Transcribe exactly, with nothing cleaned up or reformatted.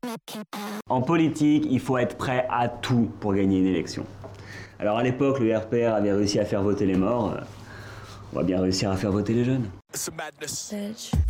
En politique, il faut être prêt à tout pour gagner une élection. Alors à l'époque, le R P R avait réussi à faire voter les morts. On va bien réussir à faire voter les jeunes.